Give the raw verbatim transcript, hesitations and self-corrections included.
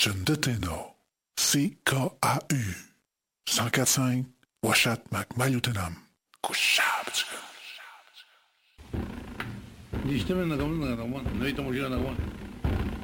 Chundeteno, C K A U, cent quatre cinq, Washat Macmayutenam, Kushab. Diştemen nagaman nagaman, ne itamoşira nagaman.